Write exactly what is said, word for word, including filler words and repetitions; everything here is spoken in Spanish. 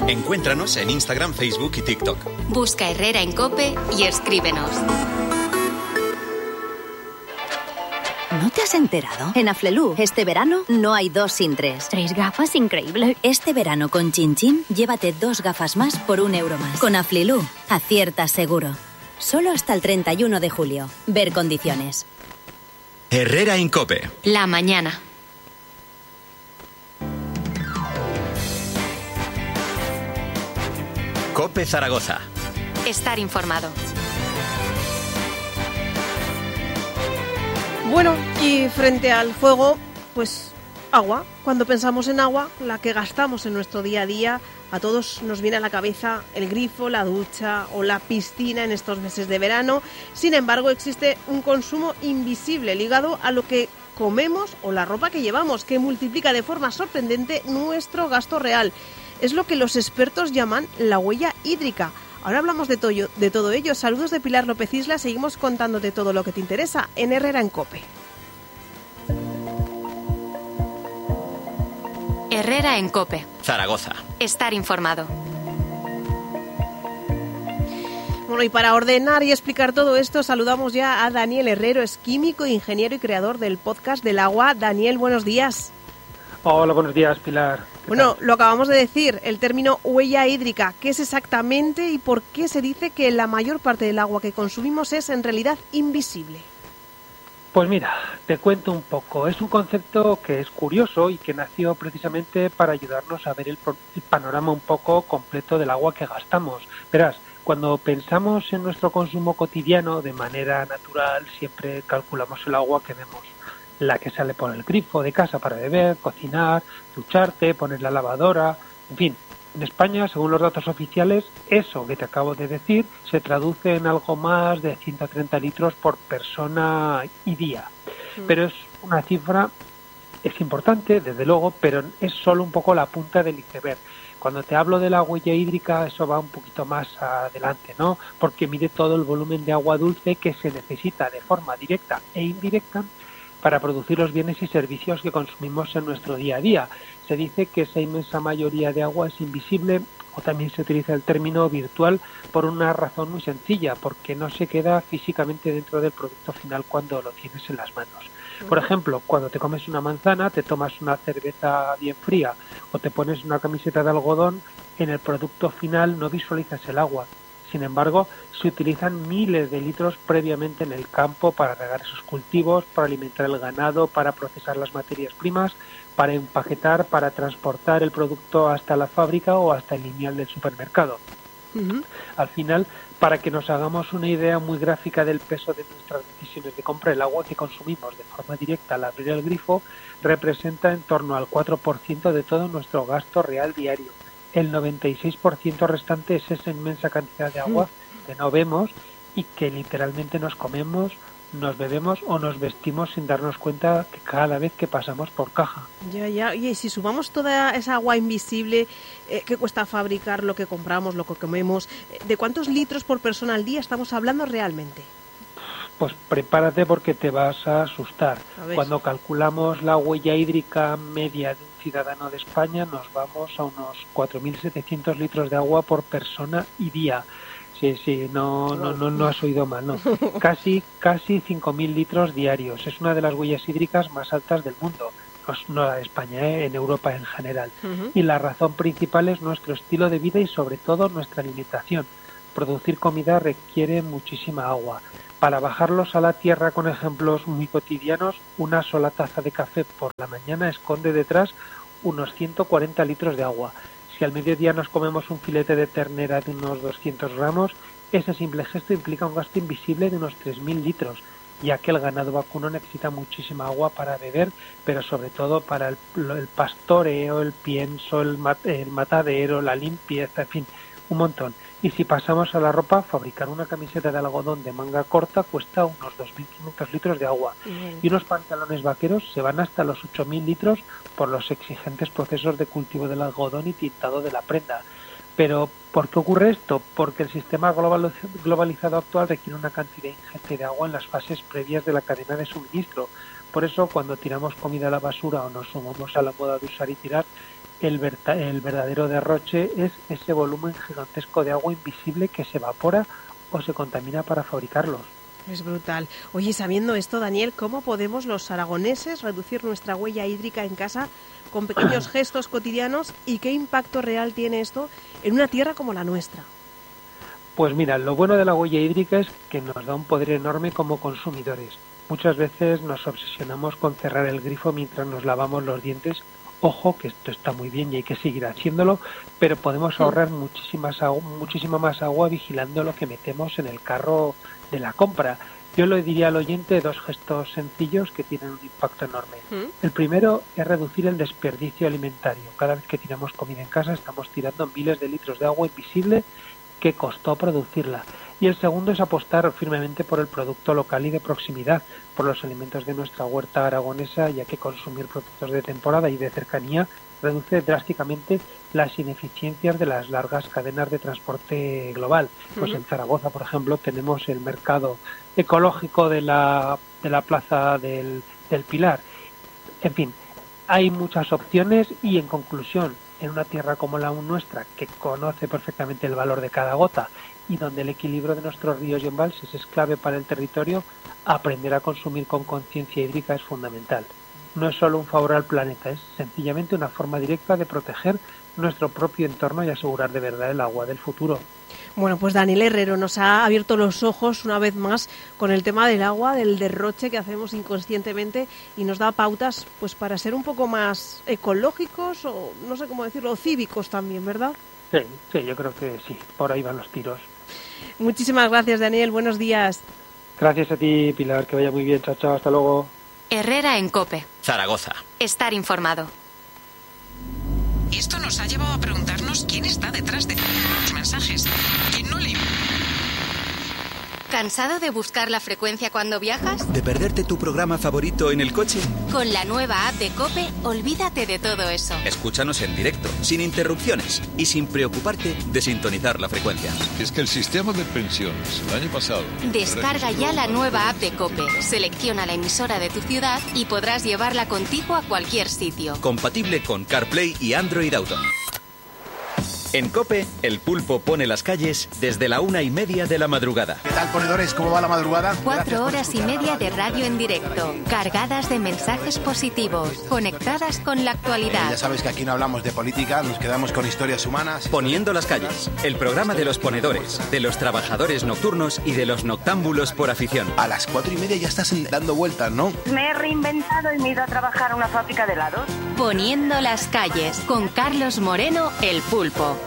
Encuéntranos en Instagram, Facebook y TikTok. Busca Herrera en COPE y escríbenos. ¿No te has enterado? En Aflelu, este verano, no hay dos sin tres. Tres gafas, increíble. Este verano con Chin Chin, llévate dos gafas más por un euro más. Con Aflelu, aciertas seguro. Solo hasta el treinta y uno de julio. Ver condiciones. Herrera en COPE. La mañana. COPE Zaragoza. Estar informado. Bueno, y frente al fuego, pues agua. Cuando pensamos en agua, la que gastamos en nuestro día a día, a todos nos viene a la cabeza el grifo, la ducha o la piscina en estos meses de verano. Sin embargo, existe un consumo invisible ligado a lo que comemos o la ropa que llevamos, que multiplica de forma sorprendente nuestro gasto real. Es lo que los expertos llaman la huella hídrica. Ahora hablamos de todo, de todo ello. Saludos de Pilar López Isla. Seguimos contándote todo lo que te interesa en Herrera en COPE. Herrera en COPE. Zaragoza. Estar informado. Bueno, y para ordenar y explicar todo esto, saludamos ya a Daniel Herrero, es químico, ingeniero y creador del podcast del agua. Daniel, buenos días. Hola, buenos días, Pilar. Bueno, lo acabamos de decir, el término huella hídrica, ¿qué es exactamente y por qué se dice que la mayor parte del agua que consumimos es en realidad invisible? Pues mira, te cuento un poco. Es un concepto que es curioso y que nació precisamente para ayudarnos a ver el, el panorama un poco completo del agua que gastamos. Verás, cuando pensamos en nuestro consumo cotidiano de manera natural, siempre calculamos el agua que vemos. La que sale por el grifo de casa para beber, cocinar, ducharte, poner la lavadora, en fin. En España, según los datos oficiales, eso que te acabo de decir se traduce en algo más de ciento treinta litros por persona y día. Sí. Pero es una cifra, es importante, desde luego, pero es solo un poco la punta del iceberg. Cuando te hablo de la huella hídrica, eso va un poquito más adelante, ¿no? Porque mide todo el volumen de agua dulce que se necesita de forma directa e indirecta para producir los bienes y servicios que consumimos en nuestro día a día. Se dice que esa inmensa mayoría de agua es invisible, o también se utiliza el término virtual por una razón muy sencilla, porque no se queda físicamente dentro del producto final cuando lo tienes en las manos. Por ejemplo, cuando te comes una manzana, te tomas una cerveza bien fría o te pones una camiseta de algodón, en el producto final no visualizas el agua. Sin embargo, se utilizan miles de litros previamente en el campo para regar esos cultivos, para alimentar el ganado, para procesar las materias primas, para empaquetar, para transportar el producto hasta la fábrica o hasta el lineal del supermercado. Uh-huh. Al final, para que nos hagamos una idea muy gráfica del peso de nuestras decisiones de compra, el agua que consumimos de forma directa al abrir el grifo representa en torno al cuatro por ciento de todo nuestro gasto real diario. El noventa y seis por ciento restante es esa inmensa cantidad de agua que no vemos y que literalmente nos comemos, nos bebemos o nos vestimos sin darnos cuenta que cada vez que pasamos por caja. Ya, ya. Y si sumamos toda esa agua invisible eh, que cuesta fabricar, lo que compramos, lo que comemos, ¿de cuántos litros por persona al día estamos hablando realmente? Pues prepárate porque te vas a asustar. A Cuando calculamos la huella hídrica media de un ciudadano de España, nos vamos a unos cuatro mil setecientos litros de agua por persona y día. Sí, sí, no, no, no, no has oído mal, no. Casi, casi cinco mil litros diarios. Es una de las huellas hídricas más altas del mundo. No la de España, ¿eh? En Europa en general. Uh-huh. Y la razón principal es nuestro estilo de vida y sobre todo nuestra alimentación. Producir comida requiere muchísima agua. Para bajarlos a la tierra con ejemplos muy cotidianos, una sola taza de café por la mañana esconde detrás unos ciento cuarenta litros de agua. Si al mediodía nos comemos un filete de ternera de unos doscientos gramos, ese simple gesto implica un gasto invisible de unos tres mil litros, ya que el ganado vacuno necesita muchísima agua para beber, pero sobre todo para el, el pastoreo, el pienso, el, mat, el matadero, la limpieza, en fin, un montón. Y si pasamos a la ropa, fabricar una camiseta de algodón de manga corta cuesta unos dos mil quinientos litros de agua. Mm. Y unos pantalones vaqueros se van hasta los ocho mil litros por los exigentes procesos de cultivo del algodón y tintado de la prenda. Pero, ¿por qué ocurre esto? Porque el sistema global, globalizado actual requiere una cantidad ingente de agua en las fases previas de la cadena de suministro. Por eso, cuando tiramos comida a la basura o nos sumamos a la moda de usar y tirar, el, verta, el verdadero derroche es ese volumen gigantesco de agua invisible que se evapora o se contamina para fabricarlos. Es brutal. Oye, sabiendo esto, Daniel, ¿cómo podemos los aragoneses reducir nuestra huella hídrica en casa con pequeños gestos cotidianos y qué impacto real tiene esto en una tierra como la nuestra? Pues mira, lo bueno de la huella hídrica es que nos da un poder enorme como consumidores. Muchas veces nos obsesionamos con cerrar el grifo mientras nos lavamos los dientes. Ojo, que esto está muy bien y hay que seguir haciéndolo, pero podemos ahorrar muchísimas agu- muchísima más agua vigilando lo que metemos en el carro de la compra. Yo le diría al oyente dos gestos sencillos que tienen un impacto enorme. ¿Mm? El primero es reducir el desperdicio alimentario. Cada vez que tiramos comida en casa estamos tirando miles de litros de agua invisible que costó producirla. Y el segundo es apostar firmemente por el producto local y de proximidad, por los alimentos de nuestra huerta aragonesa, ya que consumir productos de temporada y de cercanía reduce drásticamente las ineficiencias de las largas cadenas de transporte global. Pues uh-huh. En Zaragoza, por ejemplo, tenemos el mercado ecológico de la, de la Plaza del, del Pilar. En fin, hay muchas opciones y, en conclusión, en una tierra como la nuestra, que conoce perfectamente el valor de cada gota y donde el equilibrio de nuestros ríos y embalses es clave para el territorio, aprender a consumir con conciencia hídrica es fundamental. No es solo un favor al planeta, es sencillamente una forma directa de proteger nuestro propio entorno y asegurar de verdad el agua del futuro. Bueno, pues Daniel Herrero nos ha abierto los ojos una vez más con el tema del agua, del derroche que hacemos inconscientemente y nos da pautas pues para ser un poco más ecológicos o no sé cómo decirlo, cívicos también, ¿verdad? Sí, sí, yo creo que sí, por ahí van los tiros. Muchísimas gracias, Daniel, buenos días. Gracias a ti, Pilar, que vaya muy bien, chao, chao, hasta luego. Herrera en COPE. Zaragoza. Estar informado. Esto nos ha llevado a preguntarnos quién está detrás de los mensajes. ¿Quién no lee? ¿Cansado de buscar la frecuencia cuando viajas? ¿De perderte tu programa favorito en el coche? Con la nueva app de COPE, olvídate de todo eso. Escúchanos en directo, sin interrupciones y sin preocuparte de sintonizar la frecuencia. Es que el sistema de pensiones el año pasado... Descarga ya la nueva app de COPE, selecciona la emisora de tu ciudad y podrás llevarla contigo a cualquier sitio. Compatible con CarPlay y Android Auto. En COPE, el pulpo pone las calles desde la una y media de la madrugada. ¿Qué tal, ponedores? ¿Cómo va la madrugada? Cuatro horas y media de radio en directo, cargadas de mensajes positivos, conectadas con la actualidad. Eh, ya sabes que aquí no hablamos de política, nos quedamos con historias humanas. Poniendo las calles, el programa de los ponedores, de los trabajadores nocturnos y de los noctámbulos por afición. A las cuatro y media ya estás dando vueltas, ¿no? Me he reinventado y me he ido a trabajar a una fábrica de helados. Poniendo las calles, con Carlos Moreno, el pulpo.